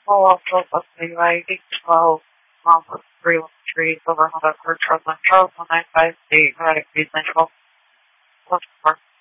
also of the ID 12, Mount 313, over Honda Accord, Charles Metro, 195, 8, right, please, 12,